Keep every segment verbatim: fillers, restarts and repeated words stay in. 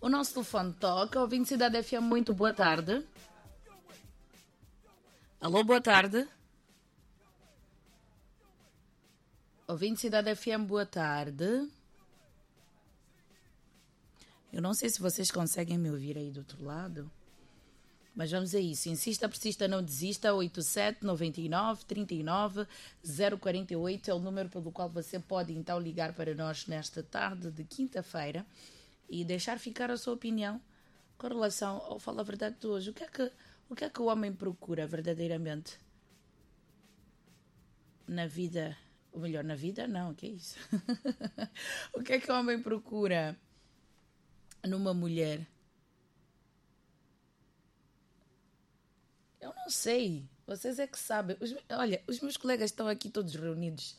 O nosso telefone toca. Ouvinte Cidade F M, muito boa tarde. Alô, boa tarde. Ouvinte Cidade F M, boa tarde. Eu não sei se vocês conseguem me ouvir aí do outro lado. Mas vamos a isso. Insista, persista, não desista. oito sete nove nove, três nove, zero quatro oito é o número pelo qual você pode então ligar para nós nesta tarde de quinta-feira e deixar ficar a sua opinião com relação ao Fala a Verdade de hoje. O que é que, o que é que o homem procura verdadeiramente na vida? Ou melhor, na vida não, o que é isso? O que é que o homem procura numa mulher? Eu não sei. Vocês é que sabem. Os, olha, os meus colegas estão aqui todos reunidos.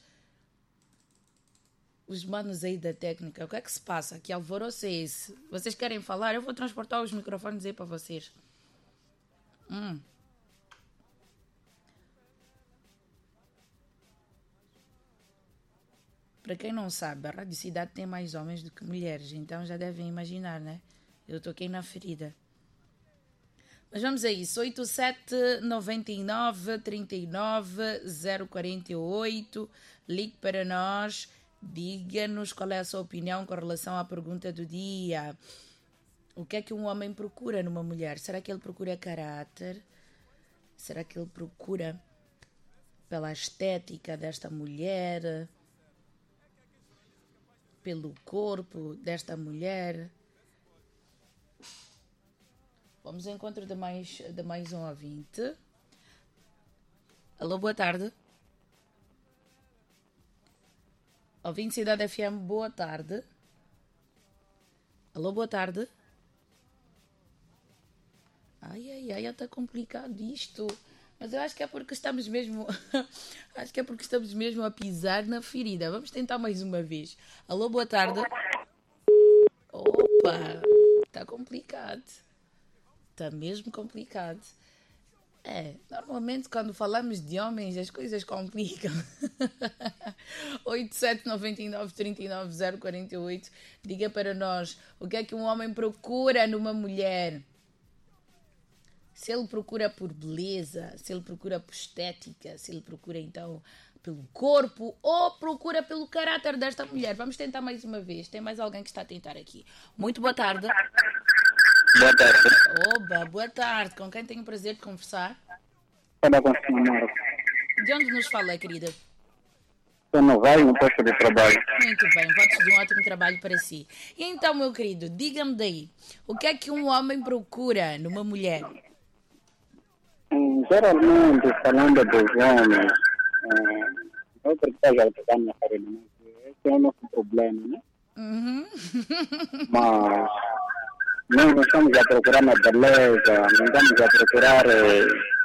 Os manos aí da técnica. O que é que se passa? Que alvoroço é esse? Vocês querem falar? Eu vou transportar os microfones aí para vocês. Hum. Para quem não sabe, a Rádio Cidade tem mais homens do que mulheres. Então já devem imaginar, né? Eu toquei na ferida. Mas vamos a isso. oito sete nove nove, três nove, zero quatro oito. Ligue para nós. Diga-nos qual é a sua opinião com relação à pergunta do dia. O que é que um homem procura numa mulher? Será que ele procura caráter? Será que ele procura pela estética desta mulher? Pelo corpo desta mulher? Vamos ao encontro de mais, de mais um ouvinte. Alô, boa tarde. Ouvinte Cidade F M, boa tarde. Alô, boa tarde. Ai, ai, ai, está complicado isto. Mas eu acho que é porque estamos mesmo... acho que é porque estamos mesmo a pisar na ferida. Vamos tentar mais uma vez. Alô, boa tarde. Opa, está complicado. Está mesmo complicado. É, normalmente quando falamos de homens as coisas complicam. oito sete nove nove, três nove, zero quatro oito. Diga para nós o que é que um homem procura numa mulher. Se ele procura por beleza, se ele procura por estética, se ele procura então pelo corpo ou procura pelo caráter desta mulher. Vamos tentar mais uma vez. Tem mais alguém que está a tentar aqui. Muito boa tarde. Boa tarde. Oba, boa tarde. Com quem tenho o prazer de conversar? Fala com o senhor Marco. De onde nos fala, querida? Estou no Vai, no posto de trabalho. Muito bem, votos de um ótimo trabalho para si. E então, meu querido, diga-me daí, o que é que um homem procura numa mulher? Hum, Geralmente, falando dos homens, hum, eu preciso ajudar minha família, né? Esse é o nosso problema, né? Uhum. Mas nós não estamos a procurar na beleza, não estamos a procurar eh,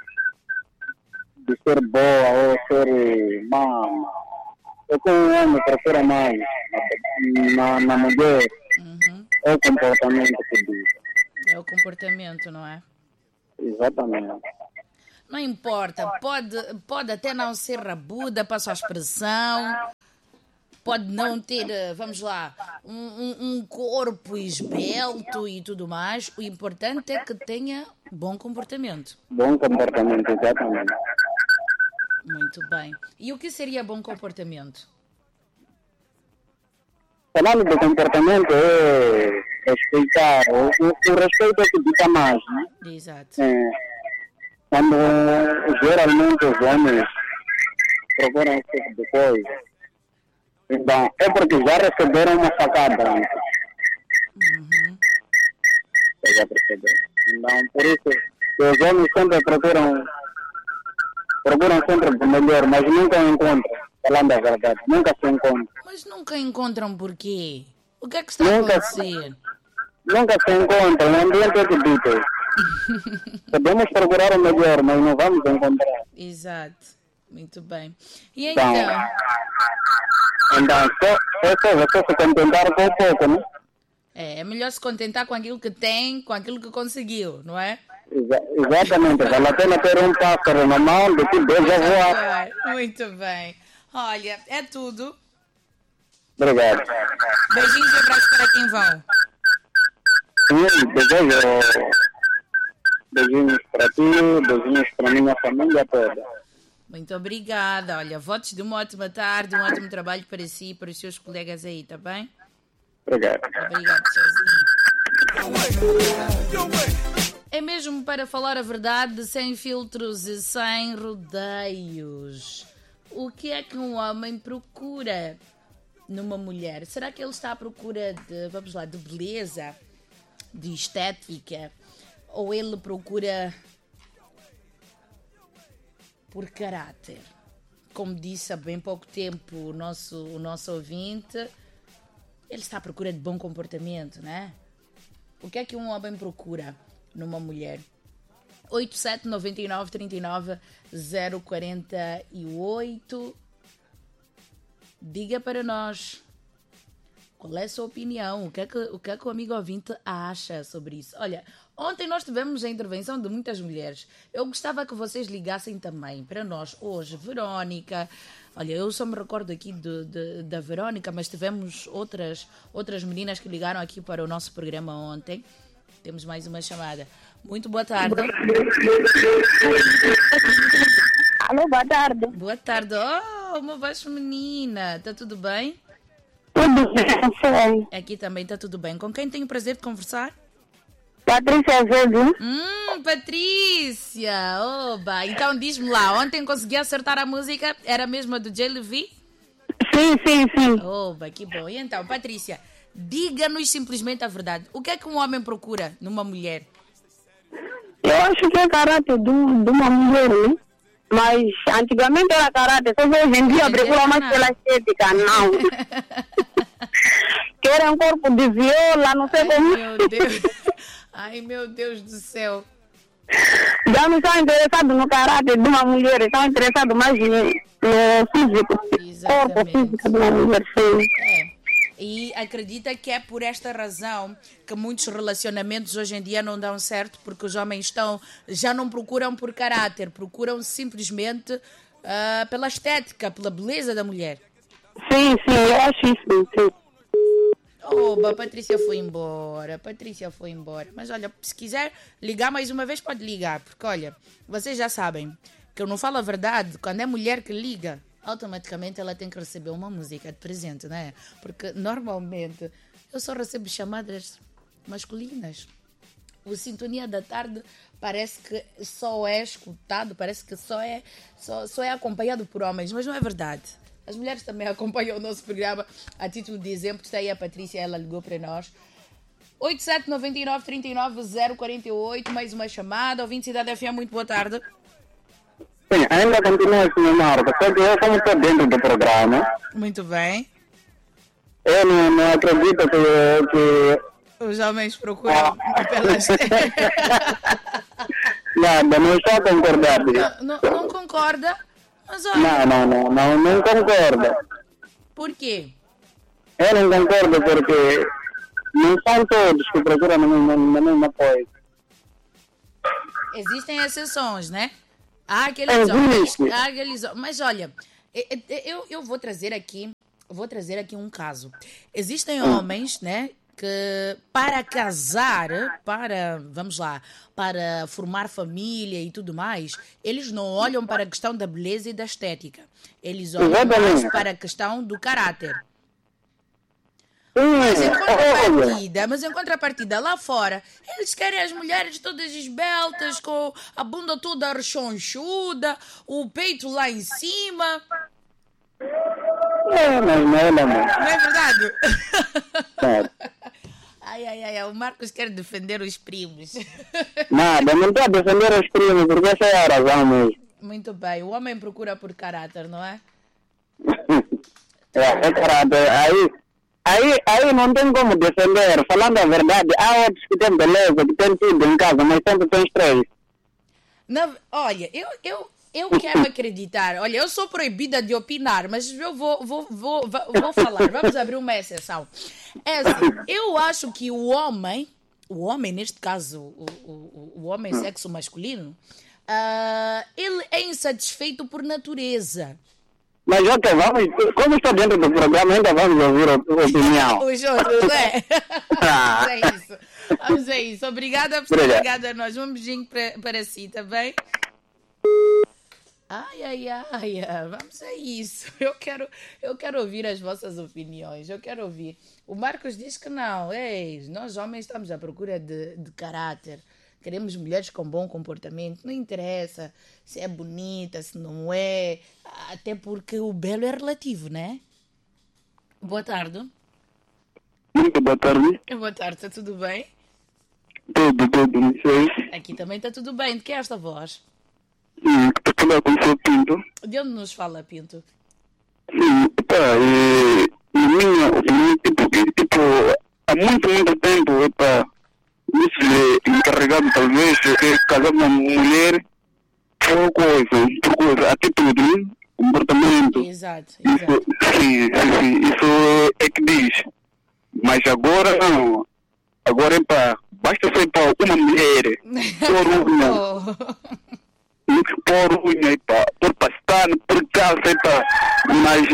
de ser boa ou ser eh, má. O que um homem procura mais na, na mulher Uhum. é o comportamento que diz. É o comportamento, não é? Exatamente. Não importa, pode, pode até não ser rabuda para a sua expressão, pode não ter, eh, vamos lá, um, um, um corpo esbelto e tudo mais. O importante é que tenha bom comportamento. Bom comportamento, exatamente. Muito bem. E o que seria bom comportamento? Falando do comportamento é respeitar. O, o, o respeito é que fica mais, né? Exato. É, quando geralmente os homens procuram esse tipo de coisa, então é porque já receberam uma facada antes. Uhum. Já perceberam. Então, por isso, que os homens sempre procuram, procuram sempre o melhor, mas nunca encontram, falando a verdade, nunca se encontram. Mas nunca encontram porquê? O que é que está a Nunca, acontecer? nunca se encontram, o ambiente é que dito. Podemos procurar o melhor, mas não vamos encontrar. Exato. Muito bem. E Então, então? então só, é só você se contentar com pouco, né? É, é melhor se contentar com aquilo que tem, com aquilo que conseguiu, não é? Exa- exatamente, vale a pena ter um pássaro na mão do que dois a voar. Muito bem. Olha, é tudo. Obrigado. Beijinhos e abraços para quem vão. Sim, desejo beijinhos para ti, beijinhos para a minha família toda. Muito obrigada. Olha, votos de uma ótima tarde, um ótimo trabalho para si e para os seus colegas aí, tá bem? Obrigado. Obrigado, sozinho. É mesmo para falar a verdade, sem filtros e sem rodeios. O que é que um homem procura numa mulher? Será que ele está à procura de, vamos lá, de beleza, de estética? Ou ele procura por caráter? Como disse há bem pouco tempo o nosso, o nosso ouvinte, ele está à procura de bom comportamento, né? O que é que um homem procura numa mulher? oito sete nove nove três nove zero quatro oito. Diga para nós qual é a sua opinião, o que é que o, que é que o amigo ouvinte acha sobre isso. Olha, ontem nós tivemos a intervenção de muitas mulheres. Eu gostava que vocês ligassem também para nós hoje. Verônica, olha, eu só me recordo aqui de, de, da Verônica, mas tivemos outras, outras meninas que ligaram aqui para o nosso programa ontem. Temos mais uma chamada. Muito boa tarde. Alô, boa tarde. Boa tarde. Oh, uma voz feminina. Está tudo bem? Tudo bem, sim. Aqui também está tudo bem. Com quem tenho o prazer de conversar? Patrícia Azevedo. Hum, Patrícia. Oba. Então diz-me lá, ontem consegui acertar a música? Era mesmo a do J L V? Sim, sim, sim. Oba, que bom. E então, Patrícia, diga-nos simplesmente a verdade. O que é que um homem procura numa mulher? Eu acho que é caráter de, um- de uma mulher, né? Mas antigamente era caráter, só que hoje em dia Hoje em dia procura mais não. pela estética, não. Querem um corpo de viola, não sei Ai, como. meu Deus. Ai, meu Deus do céu. Já não estão interessados no caráter de uma mulher, estão interessados mais no, no físico. Corpo Exatamente. físico de uma mulher, sim. É. E acredita que é por esta razão que muitos relacionamentos hoje em dia não dão certo, porque os homens estão, já não procuram por caráter, procuram simplesmente ah, pela estética, pela beleza da mulher. Sim, sim, eu acho isso, sim. Oba, a Patrícia foi embora, a Patrícia foi embora. Mas olha, se quiser ligar mais uma vez, pode ligar, porque olha, vocês já sabem que eu não falo a verdade, quando é mulher que liga, automaticamente ela tem que receber uma música de presente, não é? Porque normalmente eu só recebo chamadas masculinas. O Sintonia da Tarde parece que só é escutado, parece que só é, só, só é acompanhado por homens, mas não é verdade. As mulheres também acompanham o nosso programa. A título de exemplo, está aí a Patrícia, ela ligou para nós. oito sete nove nove três nove zero quatro oito, mais uma chamada. Ouvinte Cidade F M, muito boa tarde. Sim, ainda continua assim, Marco, só que eu como estou dentro do programa, Muito bem. eu não, não acredito que, que Os homens procuram pelas... nada, não estou a concordar. não, não, não concorda? Mas olha, Não, não, não, não, não concordo. por quê? Eu não concordo porque não são todos que procuram na mesma, na mesma coisa. Existem exceções, né? Há aqueles Existe. homens, há aqueles homens. Mas olha, eu, eu, eu vou trazer aqui, vou trazer aqui um caso. Existem homens, né, que para casar, para, vamos lá, para formar família e tudo mais, eles não olham para a questão da beleza e da estética. Eles olham mais Exatamente. para a questão do caráter. Sim, Mas em olha, contrapartida, mas em contrapartida, lá fora, eles querem as mulheres todas esbeltas, com a bunda toda rechonchuda, o peito lá em cima. é, mas não é, não, Não é verdade? não. Ai, ai, ai, o Marcos quer defender os primos. Nada, não estou a defender os primos, porque essa é a razão mesmo. Muito bem, o homem procura por caráter, não é? É, é caráter. Aí, aí, aí não tem como defender. Falando a verdade, há outros que têm beleza, que têm tudo em casa, mas sempre têm três. Na- olha, eu, eu, eu quero acreditar. Olha, eu sou proibida de opinar, mas eu vou, vou, vou, vou, vou falar. Vamos abrir uma exceção. É assim, eu acho que o homem, o homem, neste caso, o, o, o homem sexo masculino, ah, ele é insatisfeito por natureza. Mas ok, vamos, como estou dentro do programa, ainda vamos ouvir a tua opinião. Os outros, né? Ah. É isso. Vamos é isso. Obrigada por ter ligado a nós. Um beijinho para, para si, tá bem? Ai, ai, ai, vamos a isso. Eu quero, eu quero ouvir as vossas opiniões. Eu quero ouvir. O Marcos diz que não. Ei, nós homens estamos à procura de, de caráter. Queremos mulheres com bom comportamento. Não interessa se é bonita, se não é. Até porque o belo é relativo, né? Boa tarde. Muito boa tarde. Boa tarde, está tudo bem? Tudo, tudo, não sei. Aqui também está tudo bem. De que é esta voz? Sim, estou a falar com o seu Pinto. De onde nos fala, Pinto? Sim, pá, e, na minha opinião, tipo, que, tipo, há muito, muito tempo, epá, isso é encarregado, talvez, de casar com uma mulher por coisa, por coisa, atitude, né? Comportamento. Exato, exato. Isso, sim, sim, sim, isso é que diz. Mas agora não. Agora é para. Basta ser para uma mulher. Por unha. Por unha e pá. Por pastano, por calça e pá. Mas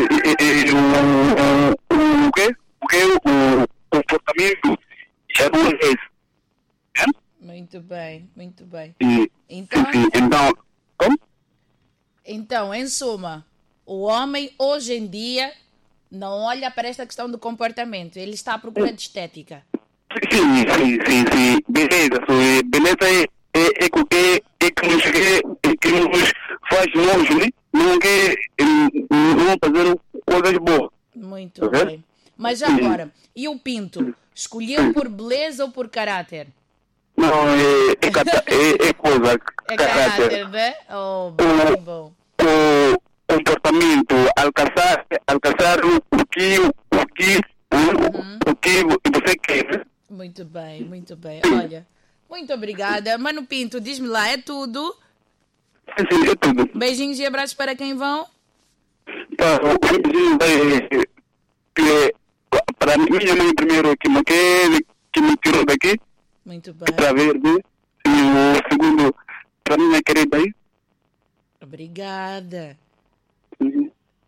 o quê? O quê? O comportamento já não é esse. Muito bem, muito bem. E, então, sim, então. Como? Então, em suma, o homem hoje em dia não olha para esta questão do comportamento. Ele está à procura de estética. Sim, sim, sim, sim. Beleza. Beleza é, é, é, é, é, que nos, é, é que nos faz longe, né? Não quer não fazer coisas boas. Muito tá bem. Mas agora, e o Pinto? Escolheu por beleza ou por caráter? Não, é, é, é, é coisa. É caráter, caráter, né? Oh, bom, bom. O comportamento, alcançar, alcançar o que, o que, uhum. o que você quer. Muito bem, muito bem. Olha, muito obrigada. Mano Pinto, diz-me lá, é tudo? Sim, sim, é tudo. Beijinhos e abraços para quem vão? Tá, o beijinho é que para minha mãe primeiro que me, que me tirou daqui. Muito bem. Para ver, né? E o segundo, para minha querida aí. Obrigada. Uhum.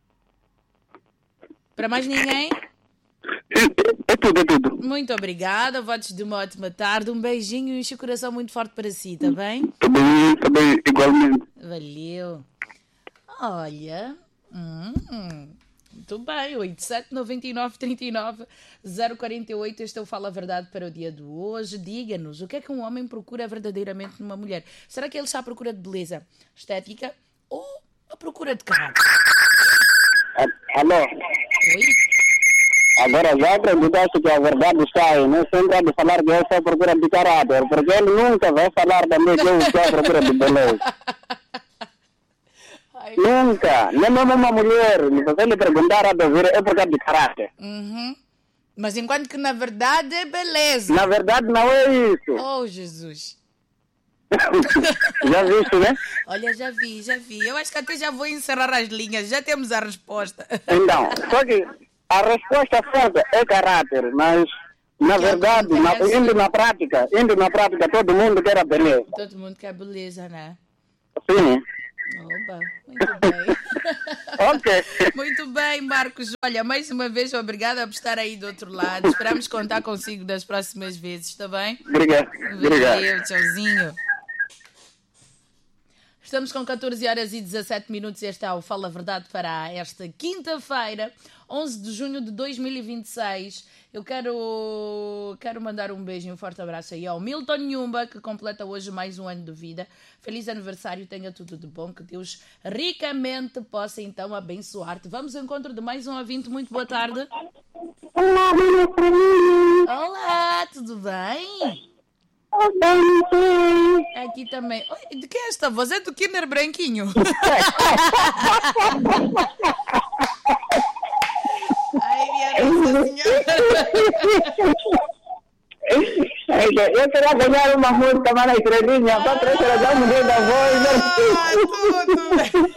Para mais ninguém? É, é tudo, é tudo. Muito obrigada. Votos de uma ótima tarde. Um beijinho e um coração muito forte para si, tá bem? Tá bem, tá bem, igualmente. Valeu. Olha. Hum, muito bem. oito sete nove nove três nove zero quatro oito. Este é o Fala a Verdade para o dia de hoje. Diga-nos, o que é que um homem procura verdadeiramente numa mulher? Será que ele está à procura de beleza estética ou à procura de caráter? Alô? Oi? Agora já acreditaste que a verdade está aí, não sempre há de falar que eu estou à procura de caráter, porque ele nunca vai falar também que eu estou à procura de beleza. Ai, nunca, nem mesmo uma mulher, se você lhe perguntar a dever, é por causa de caráter. Uhum. Mas enquanto que na verdade é beleza. Na verdade não é isso. Oh, Jesus. Já viste, né? Olha, já vi, já vi. Eu acho que até já vou encerrar as linhas, já temos a resposta. Então, só que a resposta certa é caráter, mas na que verdade, na, indo na prática, indo na prática, todo mundo quer a beleza. Todo mundo quer beleza, né? Sim. Oba, muito bem. Ok. Muito bem, Marcos. Olha, mais uma vez, obrigada por estar aí do outro lado. Esperamos contar consigo das próximas vezes, está bem? Obrigado. Obrigado. Valeu, tchauzinho. Estamos com catorze horas e dezassete minutos. Este é o Fala a Verdade para esta quinta-feira, onze de junho de dois mil e vinte e seis. Eu quero, quero mandar um beijo e um forte abraço aí ao Milton Nhumba, que completa hoje mais um ano de vida. Feliz aniversário, tenha tudo de bom, que Deus ricamente possa então abençoar-te. Vamos ao encontro de mais um ouvinte. Muito boa tarde. Olá, minha família. Olá, tudo bem? Aqui também. Oi, de que é esta voz? É do Kinder Branquinho? Ai, minha Nossa Senhora. Eu queria ganhar uma música, mas na estrelinha, para trazer a mulher da voz. Ah, tudo.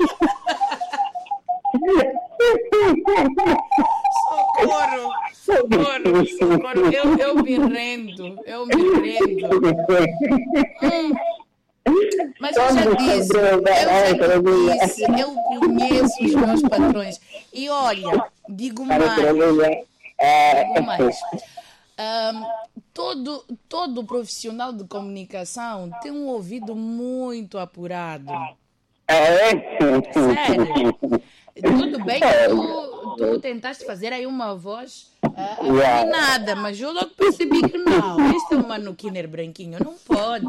Socorro. Socorro, socorro. Eu, eu me rendo. Eu me rendo. Hum. Mas eu já disse, eu já disse, eu conheço os meus patrões. E olha, digo mais. Digo mais. Um, todo, todo profissional de comunicação tem um ouvido muito apurado. É? Sério. Tudo bem que tu, tu tentaste fazer aí uma voz uh, Yeah. afinada, mas eu logo percebi que não. Este é um Mano Kinner branquinho, não pode.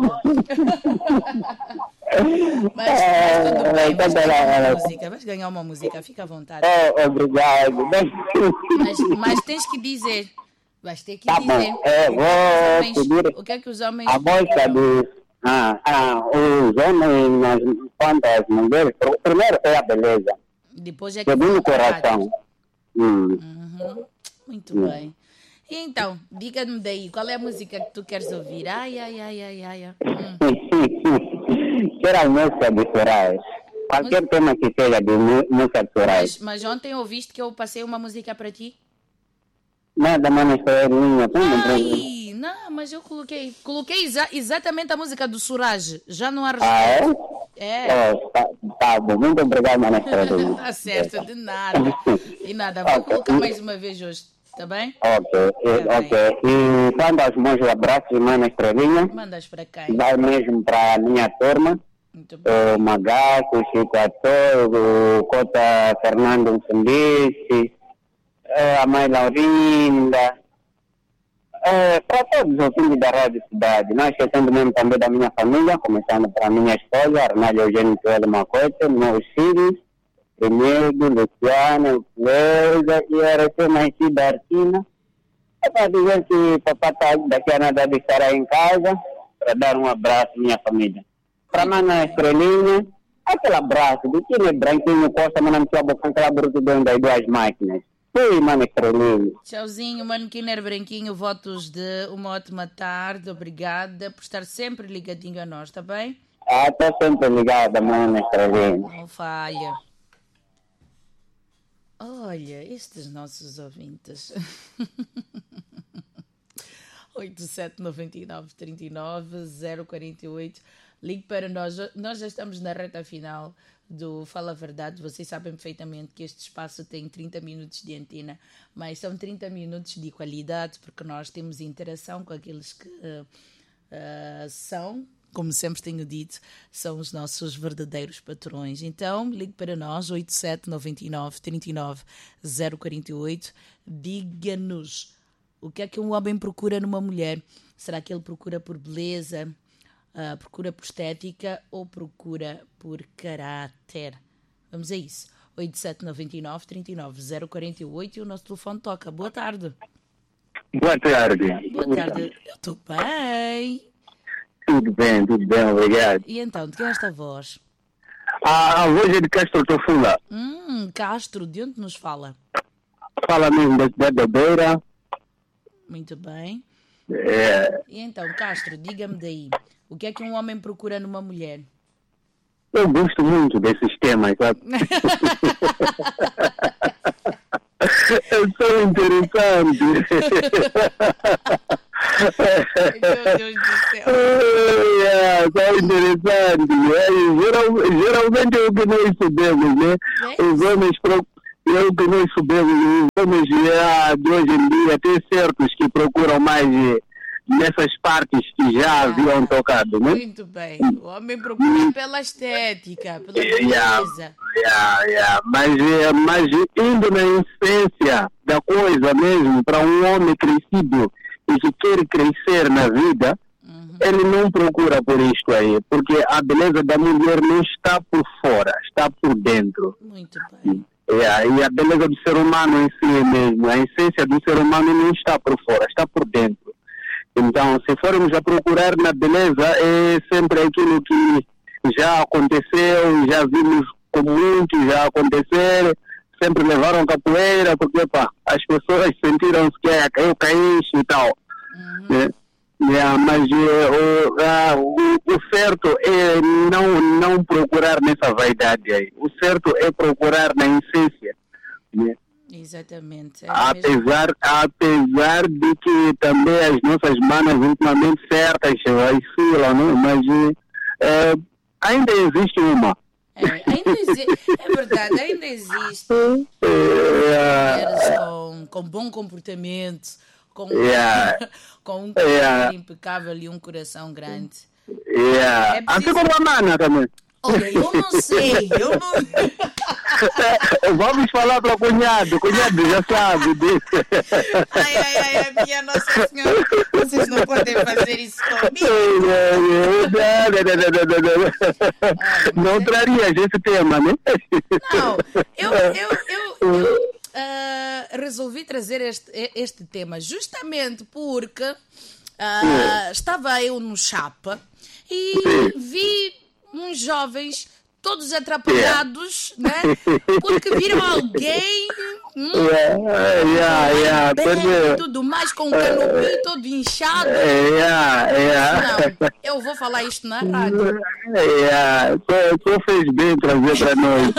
mas, mas tudo bem, vais ganhar uma música, vais ganhar uma música, fica à vontade. Oh, obrigado. Mas, mas tens que dizer, vais ter que Tá dizer. bom, é, o, que é vou que os homens, pedir o que é que os homens... a música de... Ah, ah, os homens, nas, quanto às mulheres, pr- primeiro é a beleza, Depois é que segundo o vão tratar. coração. Hum. Uhum. Muito bem. E então, diga-me daí, qual é a música que tu queres ouvir? Ai, ai, ai, ai, ai. ai. Hum. Quero a música de Sorais. Qualquer tema que seja de mu- música de Sorais. Mas, mas ontem ouviste que eu passei uma música para ti? Nada, mano, isso é minha. Ai, não, mas eu coloquei. Coloquei exa- exatamente a música do Suraj. Já não há Ah, é? resposta. É. Oh, tá, tá bom, muito obrigado, mano. Tá certo, de nada. De nada. Vou colocar mais uma vez hoje, tá bem? Ok, e- Tá ok. E quando aos meus abraços, mano, estrelinha, Mandas para quem? vai mesmo para a minha turma. Muito bem. O Magaco, o Chico Ator, o Cota Fernando Mfundici, a mãe Laurinda, é, para todos os ouvintes da Rádio Cidade. Não esquecendo mesmo também da minha família, começando para a minha esposa, Arnaldo Eugênio Coelho Macote, meus filhos, Emílio, Luciano, Cleusa e a recém-nascida Artina. É para dizer que papai está daqui a nada de estar aí em casa, para dar um abraço à minha família. Para a mana Estrelinha, aquele abraço de que é branquinho, costa, mas não tinha boca, aquela brutidão das duas máquinas. Sim, mana Estrelinha. Tchauzinho, Mano Kinner Branquinho. Votos de uma ótima tarde. Obrigada por estar sempre ligadinho a nós, tá bem? Ah, estou sempre ligada, mana Estrelinha. Não falha. Olha, estes nossos ouvintes. oito sete nove nove, três nove, zero quatro oito. Ligue para nós. Nós já estamos na reta final do Fala a Verdade. Vocês sabem perfeitamente que este espaço tem trinta minutos de antena, mas são trinta minutos de qualidade, porque nós temos interação com aqueles que uh, uh, são, como sempre tenho dito, são os nossos verdadeiros patrões. Então, ligue para nós, oito sete nove nove, três nove, zero quatro oito. Diga-nos o que é que um homem procura numa mulher. Será que ele procura por beleza, uh, procura por estética ou procura por caráter? Vamos a isso. oito sete nove nove, três nove, zero quatro oito e o nosso telefone toca. Boa tarde. Boa tarde. Boa tarde. Eu estou bem. Tudo bem, tudo bem, obrigado. E então, de quem é esta voz? A, a voz é de Castro Tofula. Hum, Castro, de onde nos fala? Fala mesmo da cidade da Beira. Muito bem. É, E então, Castro, diga-me daí, o que é que um homem procura numa mulher? eu gosto muito desses temas, sabe? Eu sou interessante. Meu Deus do céu. É, sou interessante. É, geral, geralmente é o que nós sabemos, né? É? Os homens pro- é o que nós sabemos. Os homens é, de hoje em dia, tem certos que procuram mais eh, nessas partes que já haviam tocado, né? Muito bem. O homem procura pela estética, pela Yeah, beleza. yeah, yeah. Mas, eh, mas indo na essência da coisa mesmo, para um homem crescido e que quer crescer na vida, Uhum. ele não procura por isto aí, porque a beleza da mulher não está por fora, está por dentro. Muito bem. Yeah, e a beleza do ser humano em si mesmo, a essência do ser humano não está por fora, está por dentro. Então, se formos a procurar na beleza, é sempre aquilo que já aconteceu, já vimos com muitos já acontecer, sempre levaram capoeira, porque pá, as pessoas sentiram-se que é, caiu caíche e tal. Uhum. Né? Yeah, mas eh, o, ah, o, o certo é não, não procurar nessa vaidade aí. O certo é procurar na essência. Né? Exatamente. É mesmo. Apesar, apesar de que também as nossas manas ultimamente certas vacilam, né? Mas eh, ainda existe uma. É, ainda existe, é verdade, ainda existe É, mulheres com, com bom comportamento, com, Yeah. com um caráter Yeah. impecável e um coração grande. Yeah. É preciso- Assim como a mana também. Olha, eu não sei, eu não... Vamos falar para o cunhado, o cunhado já sabe disso. Ai, ai, ai, ai, minha Nossa Senhora, vocês não podem fazer isso comigo. Não trarias esse tema, né? Não, eu, eu, eu, eu ah, resolvi trazer este, este tema justamente porque ah, estava eu no Chapa e vi uns jovens todos atrapalhados, né? Porque viram alguém hum, Yeah, yeah, yeah. bem Pois e é. tudo mais, com o canopio todo inchado. Yeah, yeah. Não, eu vou falar isto na rádio. Yeah. Só, só fez bem trazer para nós.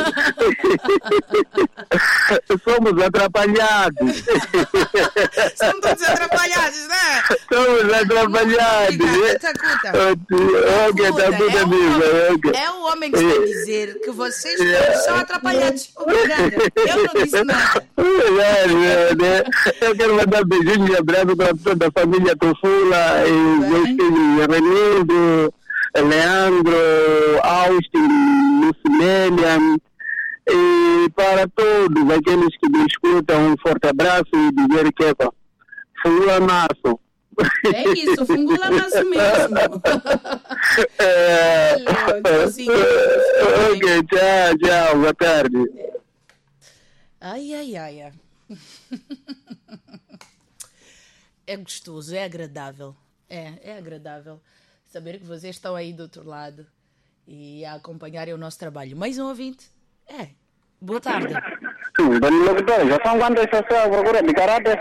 Somos atrapalhados. São todos atrapalhados, né? Somos atrapalhados. Obrigada, Tacuta. Ok, tá tudo é, o amigo. homem, Ok. é o homem que está a dizer que vocês todos são atrapalhados. Obrigada. Eu não disse nada. É, é, né? Eu quero mandar beijinhos e abraços para toda a família Tofula, e meus filhos Renildo, Leandro, Austin, Lucimelian, e para todos aqueles que me escutam, um forte abraço e dizer que é Fungula Março. É isso, fungula maço mesmo. É, Valeu, tchauzinho. ok, tchau, tchau, boa tarde. Ai, ai, ai. ai. É gostoso, é agradável. É, é agradável saber que vocês estão aí do outro lado e a acompanharem o nosso trabalho. Mais um ouvinte? É. Boa tarde. Bom locutor, já são quantas pessoas à procura de caráter?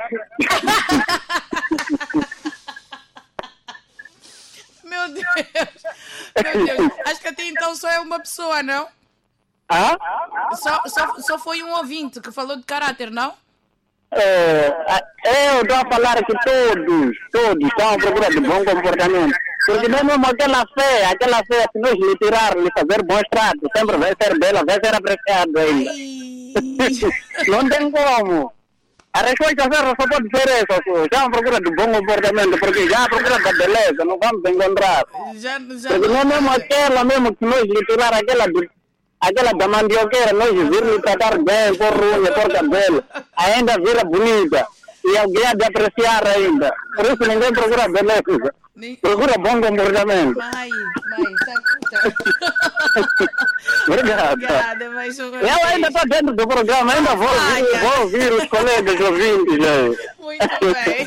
Meu Deus. Meu Deus. Acho que até então só é uma pessoa, não? Ah? Só, só, só foi um ouvinte que falou de caráter, não? É, eu estou a falar que todos, todos estão à procura de bom comportamento. Porque não é mesmo aquela fé, aquela fé, se nós lhe tirar, lhe fazer bons tratos, sempre vai ser bela, vai ser apreciado ainda. Ai. Não tem como. A resposta certa só pode ser essa, pô. Já à procura de bom comportamento, porque já à procura da beleza, não vamos encontrar. Já, já Porque não é mesmo aquela mesmo que nós lhe tirar aquela de, aquela da mandioqueira, nós vir lhe tratar bem, por unha, por cabelo, ainda vira bonita. E alguém há de apreciar ainda. Por isso ninguém procura beleza. Nem- Procura bom comportamento. Mãe, mãe, tá Obrigado. Obrigada, mas eu Eu ainda estou dentro do programa, ainda vou ouvir, Olha. vou ouvir os colegas ouvintes. Né? Muito bem.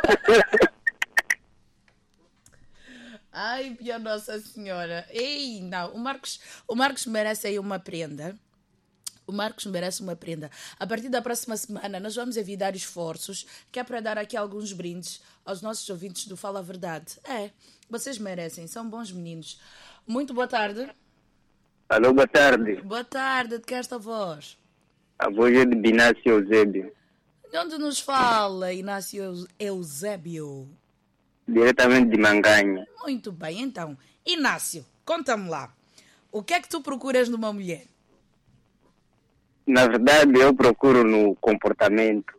Ai, minha Nossa Senhora. Ei, não, o Marcos, o Marcos merece aí uma prenda. O Marcos merece uma prenda. A partir da próxima semana, nós vamos evitar esforços, que é para dar aqui alguns brindes aos nossos ouvintes do Fala a Verdade. É, vocês merecem, são bons meninos. Muito boa tarde. Alô, boa tarde. Boa tarde, de que é esta voz? A voz é de Binácio Eusébio, De onde nos fala, Inácio Eus- Eusébio? diretamente de Manganha. Muito bem, então. Inácio, conta-me lá. O que é que tu procuras numa mulher? Na verdade, eu procuro no comportamento.